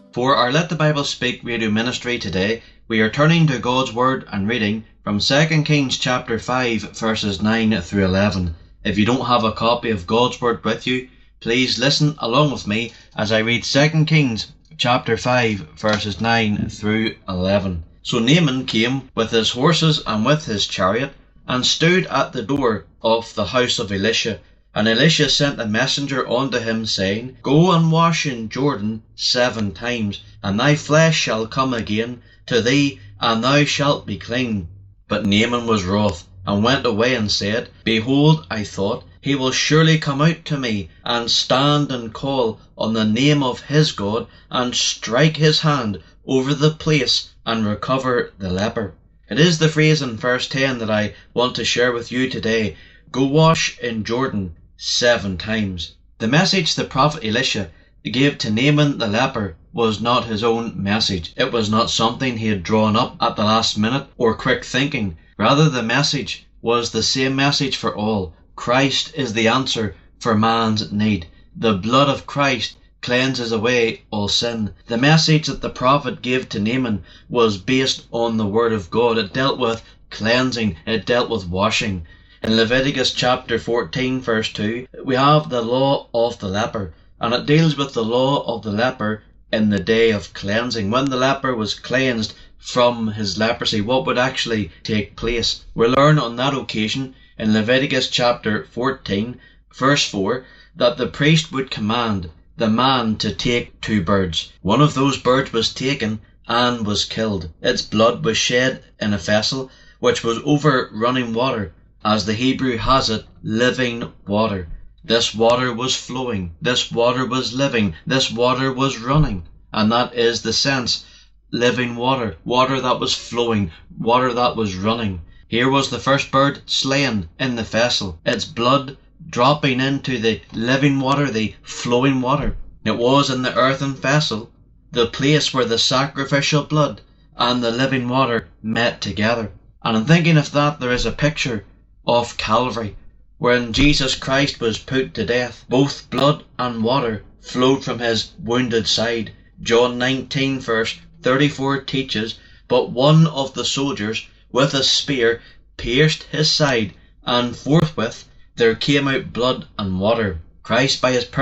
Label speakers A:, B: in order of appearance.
A: For our Let the Bible Speak radio ministry today, we are turning to God's Word and reading from 2 Kings chapter 5 verses 9 through 11. If you don't have a copy of God's Word with you, please listen along with me as I read 2 Kings chapter 5 verses 9 through 11. So Naaman came with his horses and with his chariot, and stood at the door of the house of Elisha. And Elisha sent a messenger unto him, saying, Go and wash in Jordan 7 times, and thy flesh shall come again to thee, and thou shalt be clean. But Naaman was wroth, and went away and said, Behold, I thought, he will surely come out to me, and stand and call on the name of his God, and strike his hand over the place, and recover the leper. It is the phrase in verse 10 that I want to share with you today. Go wash in Jordan 7 times. The message the prophet Elisha gave to Naaman the leper was not his own message. It was not something he had drawn up at the last minute or quick thinking. Rather, the message was the same message for all. Christ is the answer for man's need. The blood of Christ cleanses away all sin. The message that the prophet gave to Naaman was based on the word of God. It dealt with cleansing. It dealt with washing. In Leviticus chapter 14 verse 2, we have the law of the leper, and it deals with the law of the leper in the day of cleansing. When the leper was cleansed from his leprosy, what would actually take place? We learn on that occasion in Leviticus chapter 14 verse 4 that the priest would command the man to take 2 birds. One of those birds was taken and was killed. Its blood was shed in a vessel which was over running water, as the Hebrew has it, living water. This water was flowing, this water was living, this water was running, and that is the sense. Living water, water that was flowing, water that was running. Here was the first bird slain in the vessel, its blood dropping into the living water, the flowing water. It was in the earthen vessel, the place where the sacrificial blood and the living water met together. And in thinking of that, there is a picture of Calvary, when Jesus Christ was put to death. Both blood and water flowed from his wounded side. John 19 verse 34 teaches, But one of the soldiers with a spear pierced his side, and forthwith there came out blood and water. Christ by his